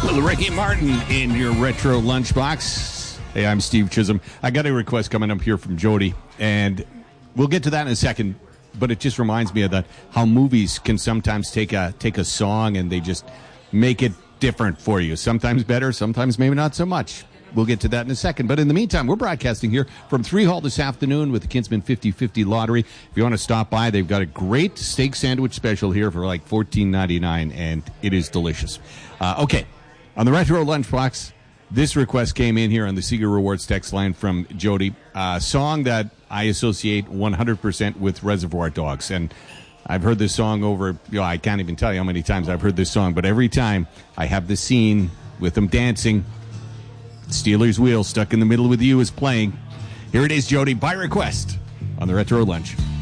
Little Ricky Martin in your retro lunchbox. Hey, I'm Steve Chisholm. I got a request coming up here from Jody, and we'll get to that in a second. But it just reminds me of that how movies can sometimes take a song and they just make it different for you. Sometimes better, sometimes maybe not so much. We'll get to that in a second. But in the meantime, we're broadcasting here from 3 Hall this afternoon with the Kinsman 50/50 Lottery. If you want to stop by, they've got a great steak sandwich special here for like $14.99, and it is delicious. Okay, on the Retro Lunchbox, this request came in here on the Seeger Rewards text line from Jody. A song that I associate 100% with Reservoir Dogs. And I've heard this song over, I can't even tell you how many times I've heard this song, but every time I have the scene with them dancing, Steelers Wheel Stuck in the Middle with You is playing. Here it is, Jody, by request on the Retro Lunch.